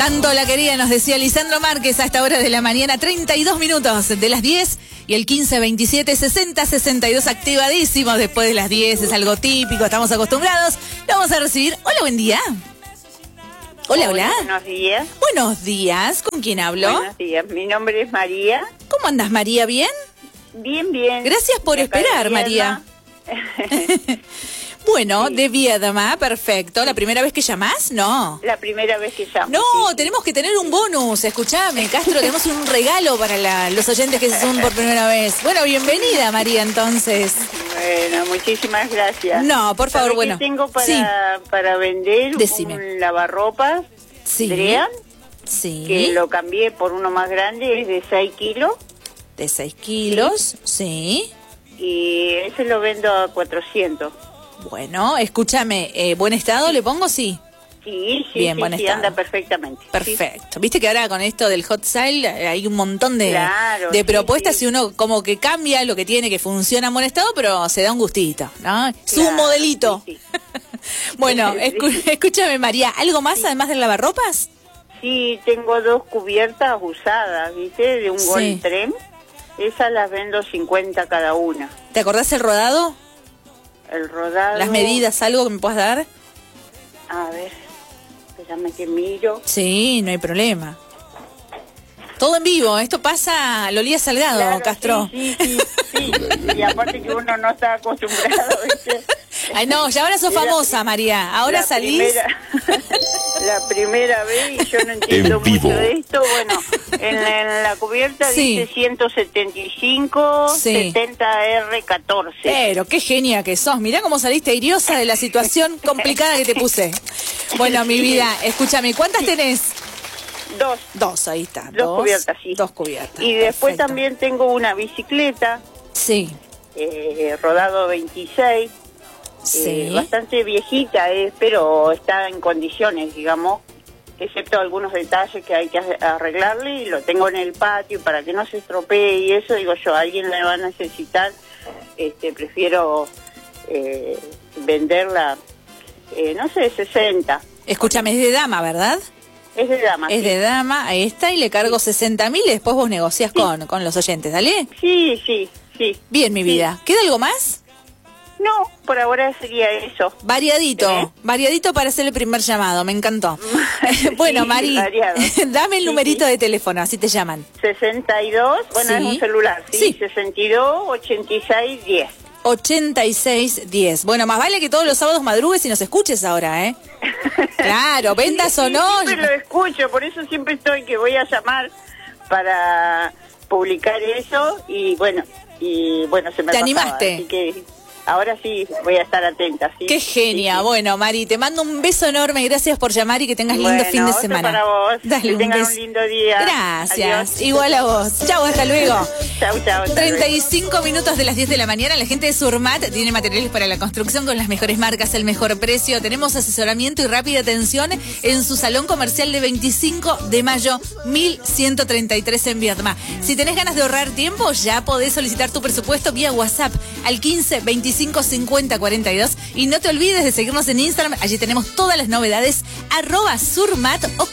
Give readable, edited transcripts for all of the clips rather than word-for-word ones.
Tanto la quería, nos decía Lisandro Márquez a esta hora de la mañana, 32 minutos de las 10 y el 15, 27, 60, 62 activadísimos después de las 10, es algo típico, estamos acostumbrados. Lo vamos a recibir. Hola, buen día. Hola, hola. Buenos días. Buenos días, ¿con quién hablo? Buenos días, mi nombre es María. ¿Cómo andas, María? ¿Bien? Bien, bien. Gracias por esperar, María. Bueno, de Viedma, perfecto. ¿La primera vez que llamás? No. La primera vez que llamo. No, sí. tenemos que tener un bonus. Escuchame, Castro, tenemos un regalo para los oyentes que se suman por primera vez. Bueno, bienvenida, María, entonces. Bueno, muchísimas gracias. No, por favor, bueno. ¿Qué tengo Sí. para vender? Decime. Un lavarropas. Sí. Drean, Sí. que lo cambié por uno más grande, es de 6 kilos. De 6 kilos, sí. Y ese lo vendo a 400. Bueno, escúchame, ¿buen estado le pongo? Sí. Sí, Bien, buen sí, estado. anda perfectamente. Perfecto. Viste que ahora con esto del hot sale hay un montón de Sí, propuestas sí. y uno como que cambia lo que tiene, que funciona en buen estado, pero se da un gustito, ¿no? Es un Claro, modelito. sí, Bueno, Sí. escúchame, María, ¿algo más además del lavarropas? Sí, tengo 2 cubiertas usadas, ¿viste? De un Sí. Gold Trem. Esas las vendo 50 cada una. ¿Te acordás el rodado? El rodado... ¿Las medidas, algo que me puedas dar? A ver, espérame que miro. Sí, no hay problema. Todo en vivo, esto pasa Lolía Salgado, Claro, Castro. Sí. Y aparte que uno no está acostumbrado, ¿viste? Ay, no, ya ahora sos famosa, María. Ahora salís... La primera vez y yo no entiendo En vivo. mucho de esto. Bueno, en la cubierta Sí. dice 175, Sí. 70R14. Pero qué genia que sos. Mirá cómo saliste airiosa de la situación complicada que te puse. Bueno, mi vida, escúchame, ¿cuántas tenés? 2. 2, ahí está. Dos cubiertas, sí. 2 cubiertas. Y después Perfecto. también tengo una bicicleta, Sí, rodado 26, sí. bastante viejita, pero está en condiciones, digamos, excepto algunos detalles que hay que arreglarle, y lo tengo en el patio para que no se estropee y eso, digo yo, alguien la va a necesitar, prefiero venderla, no sé, 60. Escúchame, es de dama, ¿verdad? Es de dama. Es de dama, ahí está, y le cargo 60.000 y después vos negociás con los oyentes, ¿dale? Sí. Bien, mi vida. ¿Queda algo más? No, por ahora sería eso. Variadito, variadito para hacer el primer llamado, me encantó. Bueno, Sí, Mari, variado. dame el Sí, numerito sí. de teléfono, así te llaman. 62, bueno, Sí. es un celular, Sí. sí. 62, 86, 10. 8610. Bueno, más vale que todos los sábados madrugues y nos escuches ahora, ¿eh? Claro, vendas Sí, o no. siempre lo escucho, por eso siempre estoy que voy a llamar para publicar eso y bueno, se me ¿Te pasaba, animaste? así que ahora sí voy a estar atenta. ¿Sí? Qué genia. Sí. Bueno, Mari, te mando un beso enorme. Gracias por llamar y que tengas lindo Bueno, fin de otro semana. para vos. Dale, Que un tengan beso. un lindo día. Gracias. Adiós. Igual a vos. Chau, hasta luego. Chau. Hasta luego. 35 minutos de las 10 de la mañana. La gente de Surmat tiene materiales para la construcción con las mejores marcas, el mejor precio. Tenemos asesoramiento y rápida atención en su salón comercial de 25 de mayo, 1133 en Viedma. Si tenés ganas de ahorrar tiempo, ya podés solicitar tu presupuesto vía WhatsApp al 15 25 50 42. Y no te olvides de seguirnos en Instagram. Allí tenemos todas las novedades. @Surmat, ok.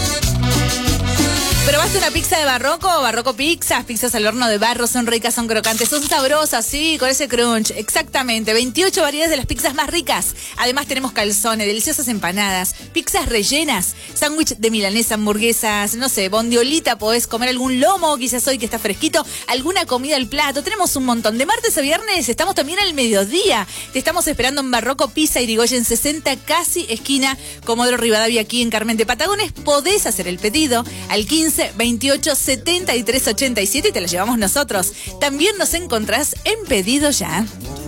¿Probaste una pizza de Barroco? Barroco Pizzas, pizzas al horno de barro, son ricas, son crocantes, son sabrosas, sí, con ese crunch, exactamente, 28 variedades de las pizzas más ricas. Además tenemos calzones, deliciosas empanadas, pizzas rellenas, sándwich de milanesa, hamburguesas, no sé, bondiolita, podés comer algún lomo, quizás hoy que está fresquito, alguna comida al plato, tenemos un montón. De martes a viernes estamos también al mediodía, te estamos esperando en Barroco Pizza Irigoyen 60, casi esquina Comodoro Rivadavia, aquí en Carmen de Patagones. Podés hacer el pedido al 15 28 73 87 y te lo llevamos nosotros. También nos encontrás en Pedido Ya.